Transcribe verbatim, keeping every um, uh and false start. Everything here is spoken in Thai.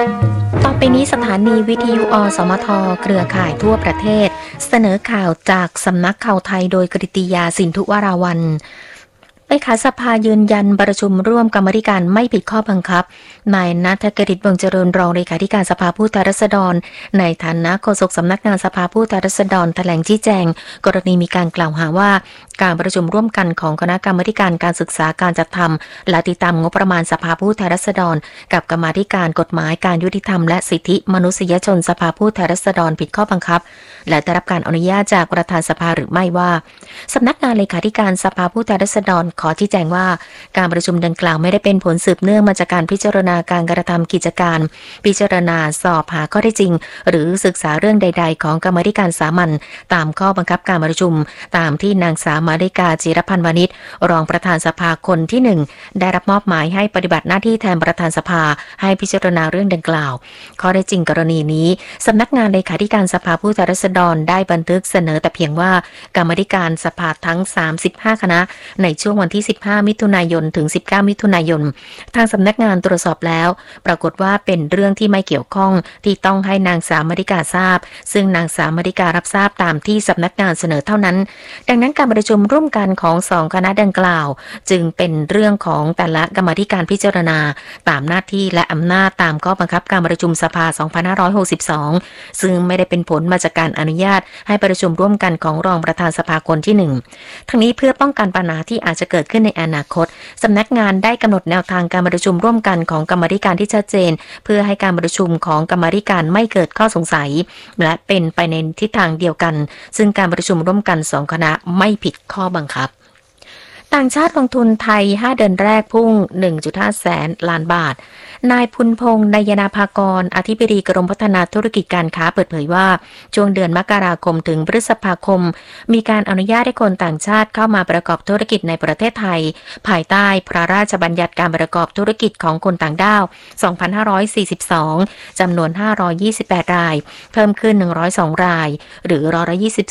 ต่อไปนี้สถานีวิทยุอสมทเครือข่ายทั่วประเทศเสนอข่าวจากสำนักข่าวไทยโดยกฤติยาสินธุวราวัลย์เลขาสภายืนยันประชุมร่วมกรรมาธิการไม่ผิดข้อบังคับนายณัฐกฤษ วงศ์เจริญรองเลขาธิการสภาผู้แทนราษฎรในฐานะโฆษกสำนักงานสภาผู้แทนราษฎรแถลงชี้แจงกรณีมีการกล่าวหาว่าการประชุมร่วมกันของคณะกรรมาการการศึกษาการจัดทำและติดตามงบประมาณสภาผู้แทนราษฎรกับกรรมาการกฎหมายการยุติธรรมและสิทธิมนุษยชนสภาผู้แทนราษฎรผิดข้อบังคับและได้รับการอนุญาตจากประธานสภาหรือไม่ว่าสำนักงานเลขาธิการสภาผู้แทนราษฎรขอชี้แจงว่าการประชุมดังกล่าวไม่ได้เป็นผลสืบเนื่องมาจากการพิจารณาการกระทำกิจการพิจารณาสอบหาข้อเท็จจริงหรือศึกษาเรื่องใดๆของกรรมาธิการสามัญตามข้อบังคับการประชุมตามที่นางสาวมาริกาจิรพันธ์วานิชรองประธานสภาคนที่หนึ่งได้รับมอบหมายให้ปฏิบัติหน้าที่แทนประธานสภาให้พิจารณาเรื่องดังกล่าวข้อเท็จจริงกรณีนี้สำนักงานเลขาธิการสภาผู้แทนราษฎรได้บันทึกเสนอแต่เพียงว่ากรรมาธิการสภาทั้งสามสิบห้าคณะในช่วงวันที่สิบห้ามิถุนายนถึงสิบเก้ามิถุนายนทางสำนักงานตรวจสอบแล้วปรากฏว่าเป็นเรื่องที่ไม่เกี่ยวข้องที่ต้องให้นางสาวมาริกาทราบซึ่งนางสาวมาริการับทราบตามที่สำนักงานเสนอเท่านั้นดังนั้นการประชุมร่วมกันของสองคณะดังกล่าวจึงเป็นเรื่องของแต่ละกรรมาธิการพิจารณาตามหน้าที่และอำนาจตามข้อบังคับการประชุมสภาสองพันห้าร้อยหกสิบสองซึ่งไม่ได้เป็นผลมาจากการอนุญาตให้ประชุมร่วมกันของรองประธานสภาคนที่หนึ่งทั้งนี้เพื่อป้องกันปัญหาที่อาจจะเกิดขึ้นในอนาคตสำนักงานได้กำหนดแนวทางการประชุมร่วมกันของกรรมาธิการที่ชัดเจนเพื่อให้การประชุมของกรรมาธิการไม่เกิดข้อสงสัยและเป็นไปในทิศทางเดียวกันซึ่งการประชุมร่วมกันสองคณะไม่ผิดข้อบังคับต่างชาติลงทุนไทยห้าเดือนแรกพุ่ง หนึ่งจุดห้า แสนล้านบาทนายพุนพงษ์นายนาภากรอธิบดีกรมพัฒนาธุรกิจการค้าเปิดเผยว่าช่วงเดือนมกราคมถึงพฤษภาคมมีการอนุญาตให้คนต่างชาติเข้ามาประกอบธุรกิจในประเทศไทยภายใต้พระราชบัญญัติการประกอบธุรกิจของคนต่างด้าวสองพันห้าร้อยสี่สิบสองจำนวนห้าร้อยยี่สิบแปดรายเพิ่มขึ้นหนึ่งร้อยสองรายหรือร้อยละยี่สิบ